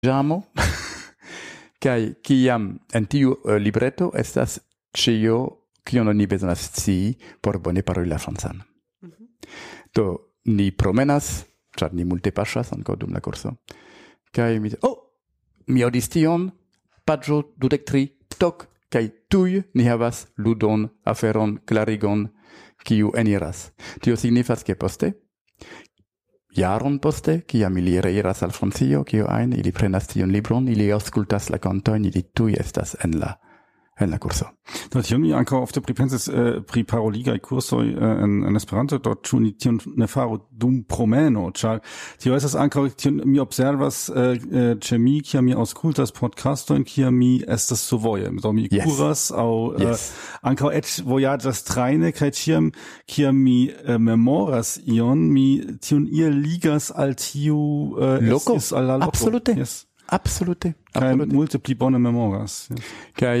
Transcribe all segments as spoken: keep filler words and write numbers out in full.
Jamo, kai kiam en tiu uh, libreto estas ĉio kion oni bezonas scii por bone paroli la francan. Mm-hmm. Do ni promenas, ĉar ni multe paŝas ankaŭ dum la kurso, kaj mi oh, mi aŭdis tion, paĝo dudek tri, tok, kaj tuj ni havas ludon, aferon, klarigon, kiu eniras. Tio signifas ke poste, jaron poste, kiam ili reiras al Francio, kio ajn, ili prenas tion libron, ili aŭskultas la kantojn, ili tuj estas en la en la kurso. Do tio mi ankaŭ ofte pripensis eh, pri paroligaj kursoj eh, en, en Esperanto, do ĉu ni tion ne faru dum promeno, ĉar tio estas ankaŭ tion mi observas eh, eh, ĉe mi, kiam mi aŭskultas podcastojn, kiam mi estas survoje, do mi Yes. kuras aŭ eh, Yes. ankaŭ eĉ vojaĝas trajne, kaj ĉiam kiam mi eh, memoras ion, mi tion iel ligas al tiu eh, Loko. estis al la loko. Absolute. Yes. Absolute. Kaj Absolute. multe pli bone memoras. Yes. Kaj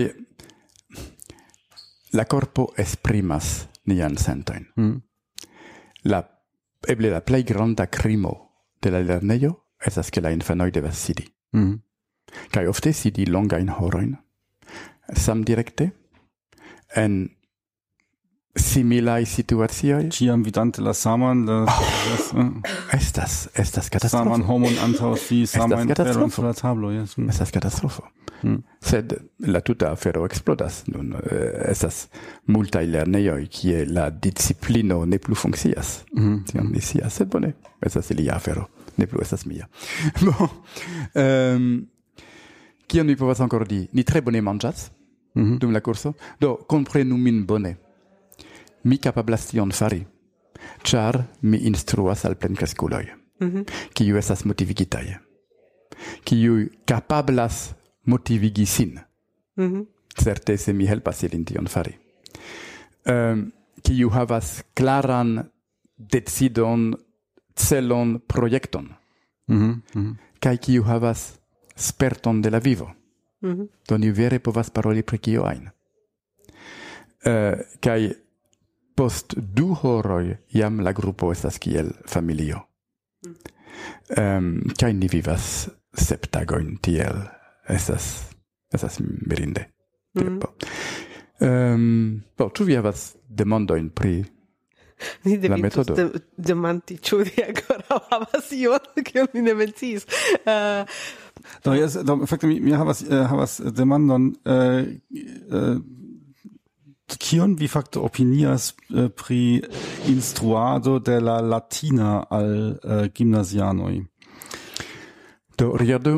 la corpo esprimas nian sentojn. Mm. La eble la plej granda krimo de la lernejo estas ke la infanoj devas sidi. Mm. Kaj ofte sidi longajn horojn samdirekte en similaj situacioj. Ĉiam vidante la saman, la, yes, uh, Estas estas saman katastrofo. homon antaŭ si, saman katastrofo. feron sur la tablo. Yes. Mm. Estas katastrofo. Mm. Sed la tuta afero eksplodas. Nun eh, estas multaj lernejoj kie la disciplino ne plu funkcias. Mm. Tion ni scias, sed bone, estas ilia afero, ne plu estas mia. Bon, um, kion mi povas ankor di? Ni tre bone manĝas Mhm. dum la kurso. Do, komprenu min bone. Mi kapablas tion fari, ĉar mi instruas al plenkreskuloj, Mhm. kiuj estas motivigitaj, kiuj kapablas motivigi sin. Mhm. Certe se mi helpas ilin tion fari. Um, kiu havas klaran decidon, celon, projekton, Mhm. Mhm. kaj kiu havas sperton de la vivo. Mhm. Do ni vere povas paroli pri kio ajn. Uh, kaj post du horoj jam la grupo estas kiel familio. Um, kaj ni vivas sep tagojn tiel. Estas, estas mirinde. Mhm. Bo. Um, bo, ĉu vi havas demandojn pri Mi la devintus metodo? de, demanti, ĉu vi ankoraŭ havas ion, kion mi ne menciis. Uh, Do, yes, do, fakte mi, mi havas, uh, havas demandon, uh, uh, kion vi fakte opinias uh, pri instruado de la latina al uh, gimnazianoj? Do, rigardu,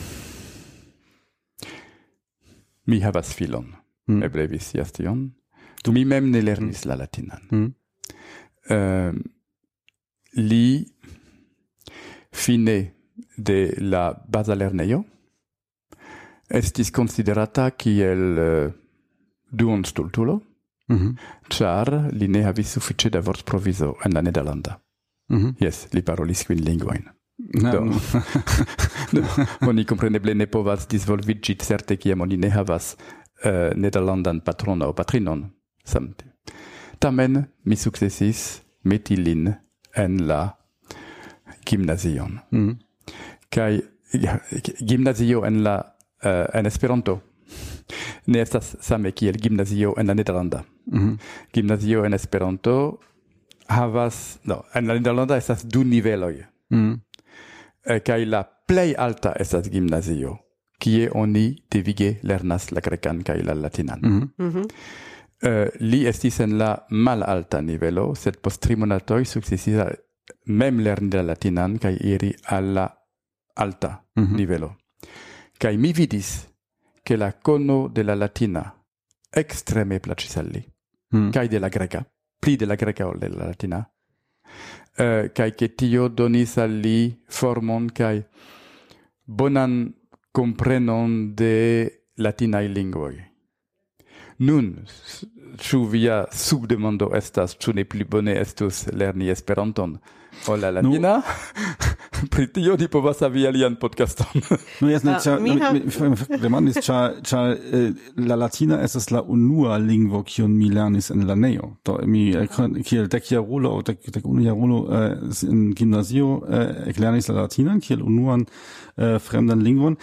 mi havas filon. Mm. Eble vi scias tion. Mi mem ne lernis la latinan. Mm. Um, li fine de la baza lernejo estis considerata kiel uh, duonstultulo, Mhm. ĉar li ne havis sufiĉe da vortprovizo en la nederlanda. Mhm. Yes, li parolis kvin lingvojn. Ja, Do. Do, oni kompreneble ne povas disvolviĝi certe kiam oni ne havas uh, nederlandan patronon aŭ patrinon. Samte. Tamen mi sukcesis meti lin en la gimnazion. Mhm. Kaj ja, gimnazio en la uh, en Esperanto ne estas same kiel gimnazio en la nederlanda. Mhm. Gimnazio en Esperanto havas, no, en la nederlanda estas du niveloj. Mhm. Eh, kaj la plej alta estas gimnazio, kie oni devige lernas la grekan kaj la latinan. Mhm. mhm. Uh, li estis en la malalta nivelo, sed post tri monatoj sukcesis mem lerni la latinan kaj iri al la alta Mhm. nivelo. Kaj mi vidis ke la kono de la latina ekstreme plaĉis al li, Mhm. kaj de la greka, pli de la greka ol de la latina, uh, kaj ke tio donis al li formon kaj bonan komprenon de latinaj lingvoj. Nun, ĉu via subdemando estas, ĉu ne pli bone estus lerni Esperanton ol la latina? pri tio ti povas havi alian podcaston. No jes, ne, Ah, ĉar mi ha- mi- mi demandis, ĉar ĉar eh, la latina estas la unua lingvo kiun mi lernis en lernejo. Do mi eh, kon- kiel dekjarulo aŭ dek dekunu eh, in gimnazio eh, eklernis la latinan kiel unuan eh, fremdan lingvon.